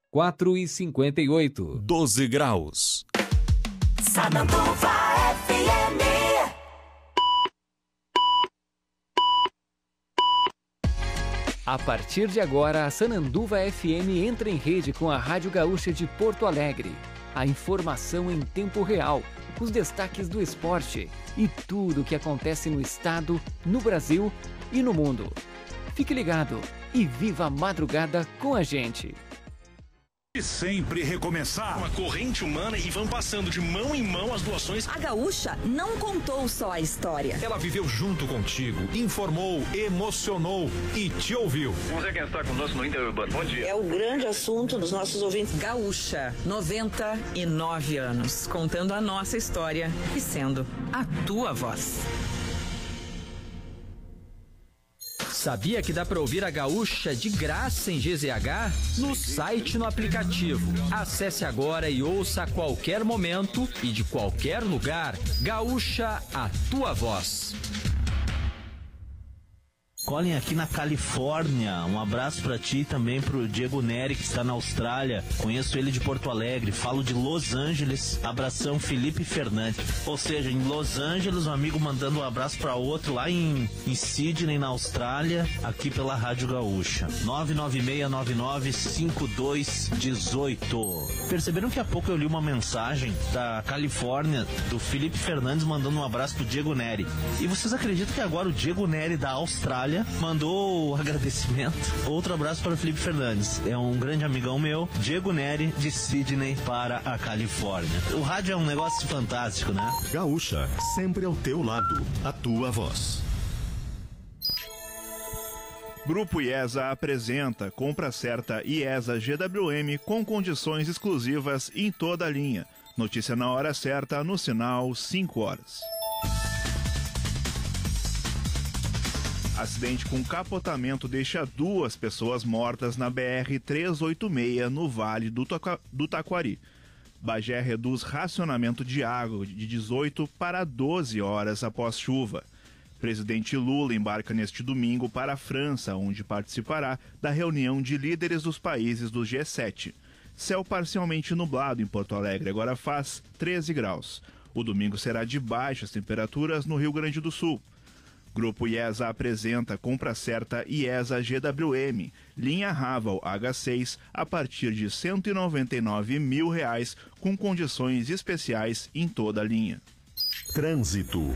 4,58. 12 graus. Sananduva FM. A partir de agora, a Sananduva FM entra em rede com a Rádio Gaúcha de Porto Alegre. A informação em tempo real, os destaques do esporte e tudo o que acontece no estado, no Brasil e no mundo. Fique ligado e viva a madrugada com a gente. E sempre recomeçar. Uma corrente humana e vão passando de mão em mão as doações. A Gaúcha não contou só a história. Ela viveu junto contigo, informou, emocionou e te ouviu. Vamos ver quem está conosco no Interurbano. Bom dia. É o grande assunto dos nossos ouvintes. Gaúcha, 99 anos, contando a nossa história e sendo a tua voz. Sabia que dá para ouvir a Gaúcha de graça em GZH? No site e no aplicativo. Acesse agora e ouça a qualquer momento e de qualquer lugar. Gaúcha, a tua voz. Colin aqui na Califórnia, um abraço pra ti e também pro Diego Neri, que está na Austrália. Conheço ele de Porto Alegre, falo de Los Angeles. Abração, Felipe Fernandes. Ou seja, em Los Angeles, um amigo mandando um abraço pra outro lá em Sydney, na Austrália, aqui pela Rádio Gaúcha. 996995218. Perceberam que há pouco eu li uma mensagem da Califórnia, do Felipe Fernandes, mandando um abraço pro Diego Neri. E vocês acreditam que agora o Diego Neri da Austrália mandou agradecimento? Outro abraço para o Felipe Fernandes. É um grande amigão meu, Diego Neri, de Sydney para a Califórnia. O rádio é um negócio fantástico, né? Gaúcha, sempre ao teu lado, a tua voz. Grupo IESA apresenta compra certa IESA GWM com condições exclusivas em toda a linha. Notícia na hora certa, no sinal 5 horas. Acidente com capotamento deixa 2 pessoas mortas na BR-386 no Vale do Taquari. Bagé reduz racionamento de água de 18 para 12 horas após chuva. Presidente Lula embarca neste domingo para a França, onde participará da reunião de líderes dos países do G7. Céu parcialmente nublado em Porto Alegre, agora faz 13 graus. O domingo será de baixas temperaturas no Rio Grande do Sul. Grupo IESA apresenta compra certa IESA GWM, linha Raval H6 a partir de R$ 199 mil com condições especiais em toda a linha. Trânsito.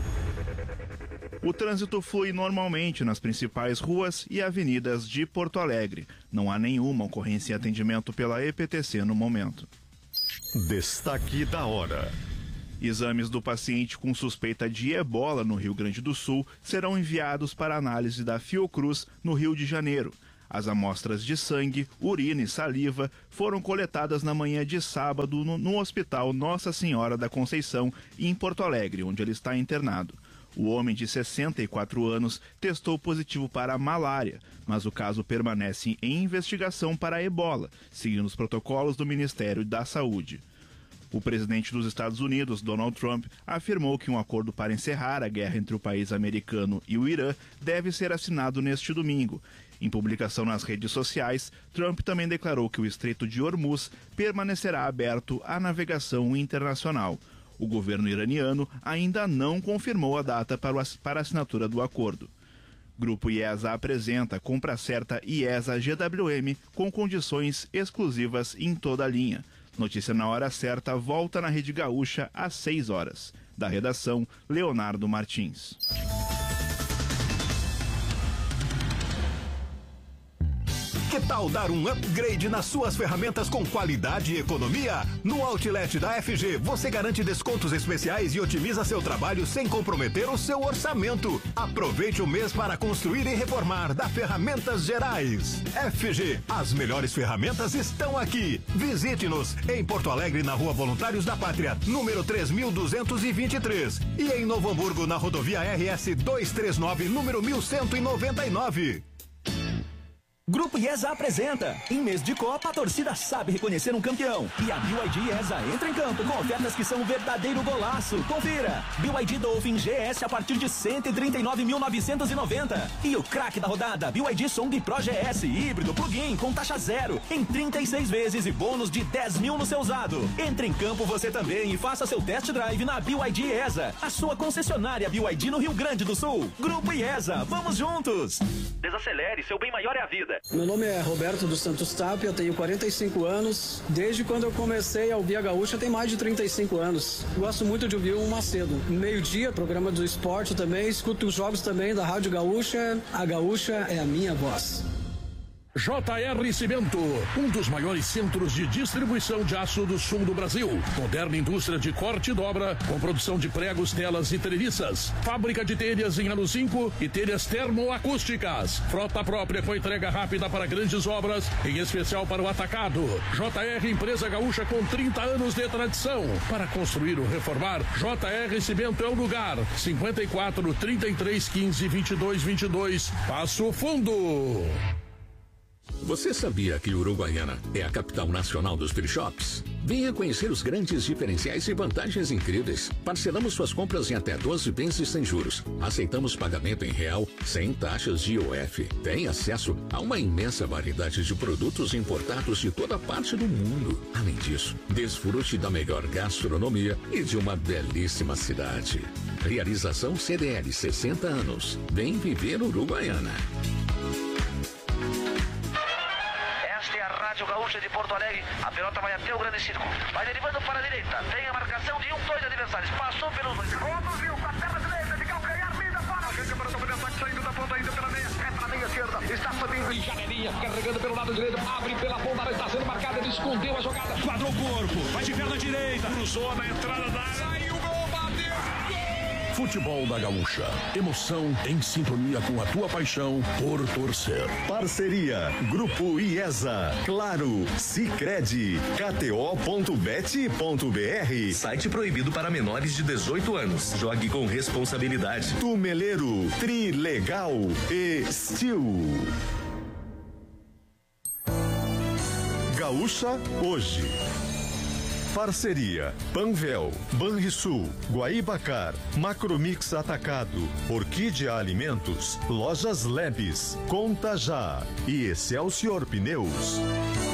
O trânsito flui normalmente nas principais ruas e avenidas de Porto Alegre. Não há nenhuma ocorrência em atendimento pela EPTC no momento. Destaque da hora. Exames do paciente com suspeita de ebola no Rio Grande do Sul serão enviados para análise da Fiocruz no Rio de Janeiro. As amostras de sangue, urina e saliva foram coletadas na manhã de sábado no Hospital Nossa Senhora da Conceição, em Porto Alegre, onde ele está internado. O homem de 64 anos testou positivo para a malária, mas o caso permanece em investigação para a ebola, seguindo os protocolos do Ministério da Saúde. O presidente dos Estados Unidos, Donald Trump, afirmou que um acordo para encerrar a guerra entre o país americano e o Irã deve ser assinado neste domingo. Em publicação nas redes sociais, Trump também declarou que o Estreito de Hormuz permanecerá aberto à navegação internacional. O governo iraniano ainda não confirmou a data para a assinatura do acordo. Grupo IESA apresenta compra certa IESA GWM com condições exclusivas em toda a linha. Notícia na hora certa volta na Rede Gaúcha às 6 horas. Da redação, Leonardo Martins. Que tal dar um upgrade nas suas ferramentas com qualidade e economia? No Outlet da FG, você garante descontos especiais e otimiza seu trabalho sem comprometer o seu orçamento. Aproveite o mês para construir e reformar da Ferramentas Gerais. FG, as melhores ferramentas estão aqui. Visite-nos em Porto Alegre, na Rua Voluntários da Pátria, número 3223. E em Novo Hamburgo, na rodovia RS 239, número 1199. Grupo IESA apresenta. Em mês de Copa, a torcida sabe reconhecer um campeão. E a BYD IESA entra em campo com ofertas que são um verdadeiro golaço. Confira. BYD Dolphin GS a partir de 139.990. E o craque da rodada, BYD Song Pro GS híbrido plug-in com taxa zero em 36 vezes e bônus de 10 mil no seu usado. Entre em campo você também e faça seu test drive na BYD IESA, a sua concessionária BYD no Rio Grande do Sul. Grupo IESA, vamos juntos! Desacelere, seu bem maior é a vida. Meu nome é Roberto dos Santos Tapia, tenho 45 anos. Desde quando eu comecei a ouvir a Gaúcha tem mais de 35 anos. Gosto muito de ouvir o Macedo. Meio-dia, programa do esporte também, escuto os jogos também da Rádio Gaúcha. A Gaúcha é a minha voz. JR Cimento, um dos maiores centros de distribuição de aço do sul do Brasil. Moderna indústria de corte e dobra, com produção de pregos, telas e treliças. Fábrica de telhas em aro 5 e telhas termoacústicas. Frota própria com entrega rápida para grandes obras, em especial para o atacado. JR Empresa Gaúcha com 30 anos de tradição. Para construir ou reformar, JR Cimento é o lugar. 54 33 15 22 22. Passo Fundo. Você sabia que Uruguaiana é a capital nacional dos free shops? Venha conhecer os grandes diferenciais e vantagens incríveis. Parcelamos suas compras em até 12 vezes sem juros. Aceitamos pagamento em real, sem taxas de IOF. Tem acesso a uma imensa variedade de produtos importados de toda parte do mundo. Além disso, desfrute da melhor gastronomia e de uma belíssima cidade. Realização CDL 60 anos. Vem viver Uruguaiana. Rádio Gaúcha de Porto Alegre, a pelota vai até o grande círculo, vai derivando para a direita, tem a marcação de 2 adversários, passou pelos dois, conduziu com a perna direita, de calcanhar, linda para a gente para o ataque, saindo da ponta ainda pela meia, para a meia esquerda, está subindo em janelinha, carregando pelo lado direito, abre pela ponta, está sendo marcada, ele escondeu a jogada, quadrou o corpo, vai de perna direita, cruzou na entrada da área, saiu o gol, bateu! Futebol da Gaúcha. Emoção em sintonia com a tua paixão por torcer. Parceria Grupo IESA, Claro, Sicredi, KTO.bet.br. Site proibido para menores de 18 anos. Jogue com responsabilidade. Tumeleiro, Trilegal e Steel. Gaúcha hoje. Parceria Panvel, Banrisul, Guaibacar, Macromix Atacado, Orquídea Alimentos, Lojas Lebes, Conta Já e Excelsior Pneus.